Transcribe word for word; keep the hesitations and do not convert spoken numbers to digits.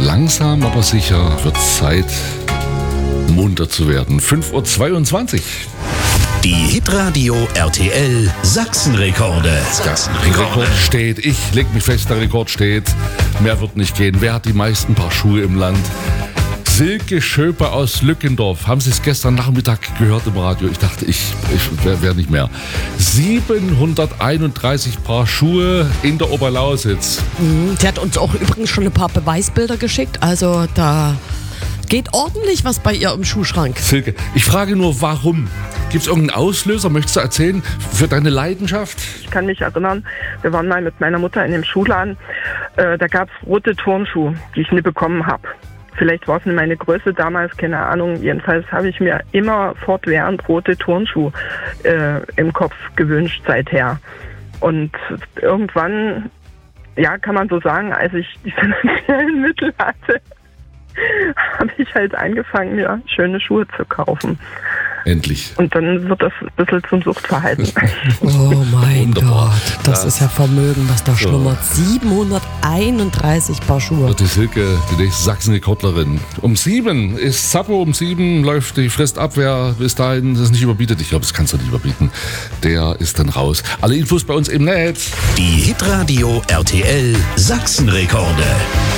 langsam, aber sicher wird Zeit, munter zu werden. fünf Uhr zweiundzwanzig. Die Hitradio R T L Sachsenrekorde. Sachsenrekord steht. Ich leg mich fest, der Rekord steht. Mehr wird nicht gehen. Wer hat die meisten Paar Schuhe im Land? Silke Schöper aus Lückendorf. Haben Sie es gestern Nachmittag gehört im Radio? Ich dachte, ich, ich wäre wär nicht mehr. siebenhunderteinunddreißig Paar Schuhe in der Oberlausitz. Sie hat uns auch übrigens schon ein paar Beweisbilder geschickt. Also da geht ordentlich was bei ihr im Schuhschrank. Silke, ich frage nur, warum? Gibt es irgendeinen Auslöser, möchtest du erzählen, für deine Leidenschaft? Ich kann mich erinnern, wir waren mal mit meiner Mutter in dem Schuhladen. Äh, da gab es rote Turnschuhe, die ich nie bekommen habe. Vielleicht war es nicht meine Größe damals, keine Ahnung. Jedenfalls habe ich mir immer fortwährend rote Turnschuhe äh, im Kopf gewünscht seither. Und irgendwann, ja, kann man so sagen, als ich die finanziellen Mittel hatte, habe ich halt angefangen, mir schöne Schuhe zu kaufen. Endlich. Und dann wird das ein bisschen zum Suchtverhalten. Oh mein Wunderbar. Gott, das, Das- ist ja Vermögen, was da So. schlummert. siebenhunderteinunddreißig Paar Schuhe. Die Silke, die nächste Sachsenrekordlerin. Um sieben ist Zappo, um sieben läuft die Frist ab. Wer bis dahin das nicht überbietet, ich glaube, das kannst du nicht überbieten, der ist dann raus. Alle Infos bei uns im Netz. Die Hitradio R T L Sachsenrekorde.